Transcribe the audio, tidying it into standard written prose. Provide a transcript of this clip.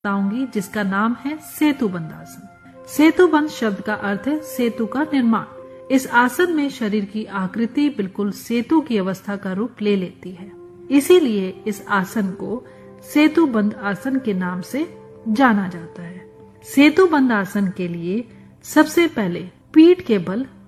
बताऊंगी जिसका नाम है सेतुबंध आसन। सेतुबंध शब्द का अर्थ है सेतु का निर्माण। इस आसन में शरीर की आकृति बिल्कुल सेतु की अवस्था का रूप ले लेती है, इसीलिए इस आसन को सेतुबंध आसन के नाम से जाना जाता है। सेतुबंध आसन के लिए सबसे पहले पीठ के बल